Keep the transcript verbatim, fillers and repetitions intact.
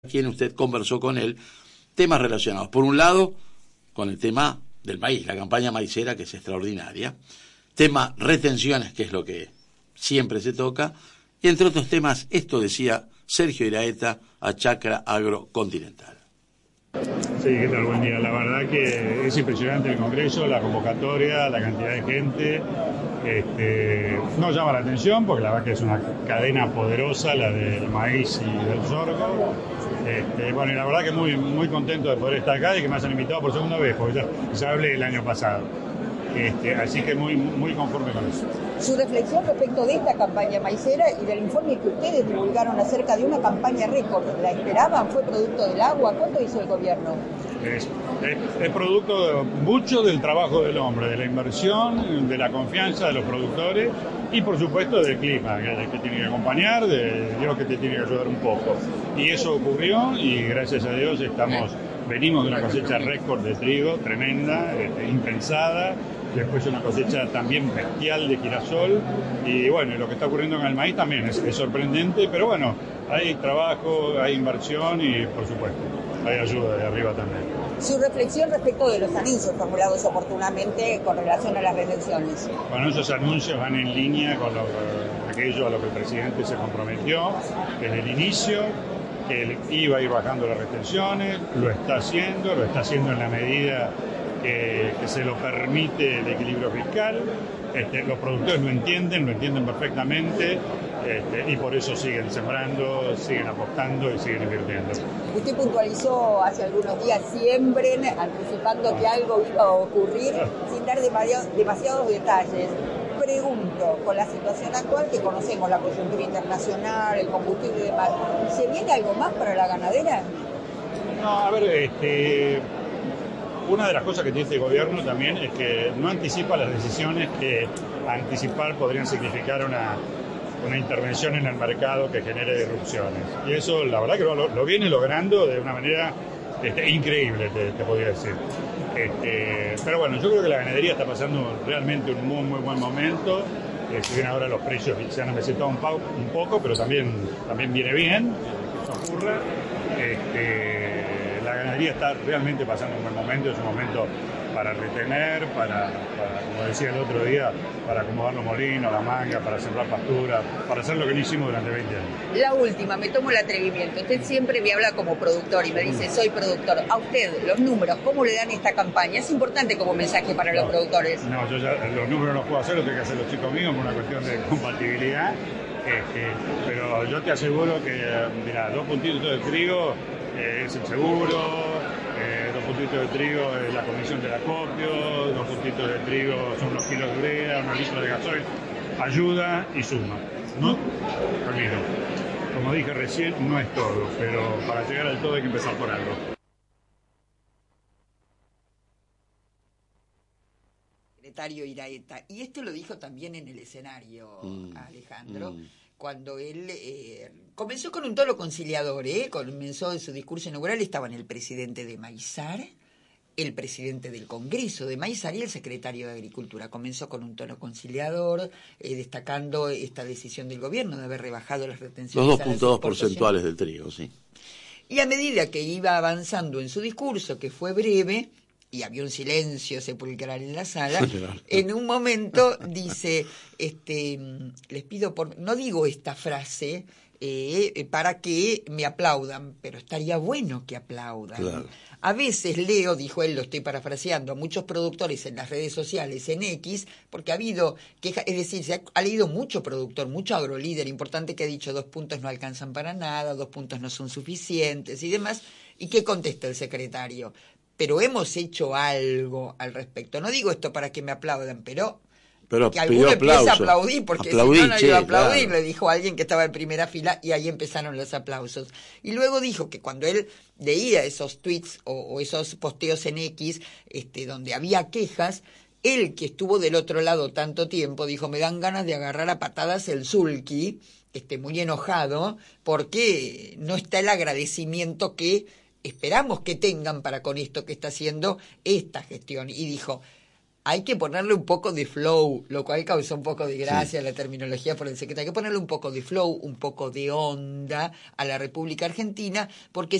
quien usted conversó con él, temas relacionados. Por un lado, con el tema del maíz, la campaña maicera, que es extraordinaria. Tema retenciones, que es lo que siempre se toca. Y entre otros temas, esto decía Sergio Iraeta a Chacra Agrocontinental. Sí, ¿qué tal? Buen día. La verdad que es impresionante el Congreso, la convocatoria, la cantidad de gente. Este, no llama la atención porque la verdad que es una cadena poderosa, la del maíz y del sorgo. Este, bueno, y la verdad que muy, muy contento de poder estar acá y que me hayan invitado por segunda vez, porque ya, ya hablé el año pasado. Este, así que muy, muy conforme con eso. Su reflexión respecto de esta campaña maicera y del informe que ustedes divulgaron acerca de una campaña récord, ¿la esperaban? ¿Fue producto del agua? ¿Cuánto hizo el gobierno? Es, es, es producto de, mucho del trabajo del hombre, de la inversión, de la confianza de los productores y por supuesto del clima, que, que tiene que acompañar, de Dios que te tiene que ayudar un poco. Y eso ocurrió y gracias a Dios estamos, venimos de una cosecha récord de trigo, tremenda, este, impensada. Después una cosecha también bestial de girasol y bueno, lo que está ocurriendo en el maíz también es, es sorprendente, pero bueno, hay trabajo, hay inversión y por supuesto hay ayuda de arriba también. Su reflexión respecto de los anuncios formulados oportunamente con relación a las retenciones. Bueno, esos anuncios van en línea con lo, aquello a lo que el presidente se comprometió desde el inicio, que él iba a ir bajando las retenciones, lo está haciendo, lo está haciendo en la medida Que, que se lo permite el equilibrio fiscal. Este, los productores lo entienden, lo entienden perfectamente este, y por eso siguen sembrando, siguen apostando y siguen invirtiendo. Usted puntualizó hace algunos días, siembren, anticipando que algo iba a ocurrir, sin dar demasiados, demasiados detalles. Pregunto, con la situación actual que conocemos, la coyuntura internacional, el combustible y demás, ¿se viene algo más para la ganadera? No, a ver, este... una de las cosas que tiene este gobierno también es que no anticipa las decisiones que anticipar podrían significar una, una intervención en el mercado que genere disrupciones. Y eso la verdad que lo, lo viene logrando de una manera este, increíble, te, te podría decir. Este, pero bueno, yo creo que la ganadería está pasando realmente un muy, muy buen momento. Eh, si bien ahora los precios se han empezado un, un poco, pero también, también viene bien que eso ocurra. Este, La ganadería está realmente pasando un buen momento, es un momento para retener, para, para, como decía el otro día, para acomodar los molinos, la manga, para sembrar pastura, para hacer lo que no hicimos durante veinte años. La última, me tomo el atrevimiento. Usted siempre me habla como productor y me dice, soy productor. A usted, los números, ¿cómo le dan esta campaña? Es importante como mensaje para no, los productores. No, yo ya los números no los puedo hacer, los tengo que hacer los chicos míos por una cuestión de compatibilidad. Este, pero yo te aseguro que, mira, dos puntitos de trigo eh, es el seguro, eh, dos puntitos de trigo es la comisión del acopio, dos puntitos de trigo son unos kilos de urea, unos litros de gasoil, ayuda y suma, ¿no? Olvido. Como dije recién, no es todo, pero para llegar al todo hay que empezar por algo. Secretario Iraeta, y esto lo dijo también en el escenario, mm, Alejandro, mm. cuando él eh, comenzó con un tono conciliador, ¿eh? comenzó en su discurso inaugural, estaban el presidente de Maizar, el presidente del Congreso de Maizar y el secretario de Agricultura. Comenzó con un tono conciliador, eh, destacando esta decisión del gobierno de haber rebajado las retenciones. Los dos puntos dos porcentuales del trigo, sí. Y a medida que iba avanzando en su discurso, que fue breve, y había un silencio sepulcral en la sala, en un momento dice, este, les pido por, no digo esta frase eh, para que me aplaudan, pero estaría bueno que aplaudan. Claro. A veces leo, dijo él, lo estoy parafraseando, a muchos productores en las redes sociales, en X, porque ha habido quejas, es decir, se ha, ha leído mucho productor, mucho agrolíder importante que ha dicho dos puntos no alcanzan para nada, dos puntos no son suficientes y demás. ¿Y qué contesta el secretario? Pero hemos hecho algo al respecto. No digo esto para que me aplaudan, pero, pero que alguno empiece a aplaudir, porque Aplaudí, si no, no che, iba a aplaudir, claro. Le dijo a alguien que estaba en primera fila y ahí empezaron los aplausos. Y luego dijo que cuando él leía esos tweets o, o esos posteos en X, este, donde había quejas, él que estuvo del otro lado tanto tiempo, dijo, me dan ganas de agarrar a patadas el sulky, este, muy enojado, porque no está el agradecimiento que esperamos que tengan para con esto que está haciendo esta gestión. Y dijo, hay que ponerle un poco de flow, lo cual causó un poco de gracia sí. la terminología por el secretario. Hay que ponerle un poco de flow, un poco de onda a la República Argentina, porque